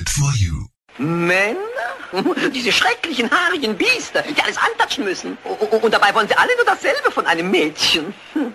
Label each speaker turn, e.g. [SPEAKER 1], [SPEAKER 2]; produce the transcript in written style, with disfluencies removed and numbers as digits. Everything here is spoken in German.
[SPEAKER 1] good for you.
[SPEAKER 2] Männer? Diese schrecklichen, haarigen Biester, die alles antatschen müssen. Und dabei wollen sie alle nur dasselbe von einem Mädchen.